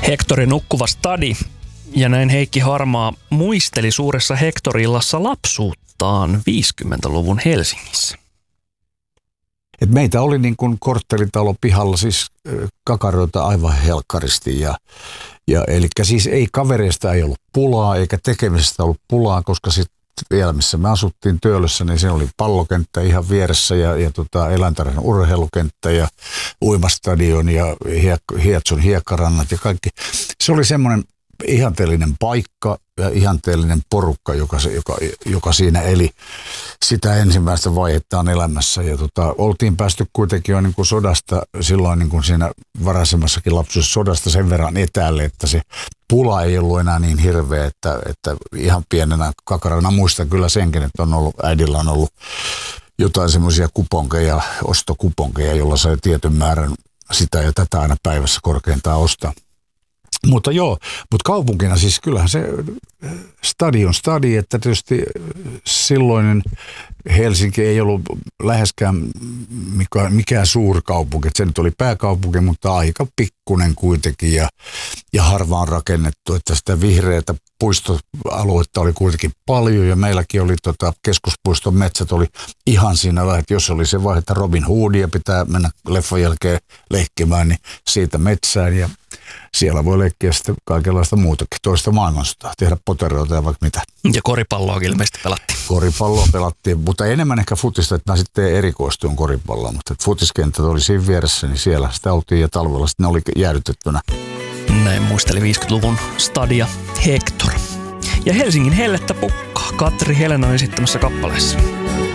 Hektorin nukkuva stadi. Ja näin Heikki Harmaa muisteli suuressa Hektorillassa lapsuuttaan 50-luvun Helsingissä. Et meitä oli niin kuin korttelitalo pihalla, siis kakaroita aivan helkkaristi. Ja eli siis ei kavereista ei ollut pulaa, eikä tekemisestä ollut pulaa, koska sitten vielä missä me asuttiin Töölössä, niin siinä oli pallokenttä ihan vieressä ja eläintarhan urheilukenttä ja uimastadion ja Hietsun hiekkarannat ja kaikki. Se oli semmoinen ihanteellinen paikka ja ihanteellinen porukka, joka siinä eli sitä ensimmäistä vaihettaan elämässä. Ja oltiin päästy kuitenkin jo niin kuin sodasta, silloin niin kuin siinä varaisemmassakin lapsuudessa sodasta sen verran etäälle, että se pula ei ollut enää niin hirveä, että ihan pienenä kakarana muistan kyllä senkin, että äidillä on ollut jotain semmoisia kuponkeja, ostokuponkeja, jolla sai tietyn määrän sitä ja tätä aina päivässä korkeintaan ostaa. Mutta kaupunkina siis kyllähän se stadi on stadi, että tietysti silloinen Helsinki ei ollut läheskään mikään suurkaupunki. Se nyt oli pääkaupunki, mutta aika pikkunen kuitenkin ja harvaan rakennettu, että sitä vihreätä puistoaluetta oli kuitenkin paljon ja meilläkin oli keskuspuiston metsät oli ihan siinä, että jos oli se vaihe, että Robin Hoodia pitää mennä leffan jälkeen leikkimään, niin siitä metsään ja siellä voi leikkiä sitten kaikenlaista muutakin, toista maailmansotaa, tehdä poteroita ja vaikka mitä. Ja koripalloa ilmeisesti pelattiin. Koripalloa pelattiin, mutta enemmän ehkä futista, että mä sitten erikoistuin koripalloa, mutta futiskentät oli siinä vieressä, niin siellä sitä oltiin ja talvella sitten ne oli jäädytettynä. Näin muisteli 50-luvun stadia Hektor. Ja Helsingin hellettä pukkaa Katri Helenan esittämässä kappaleessa.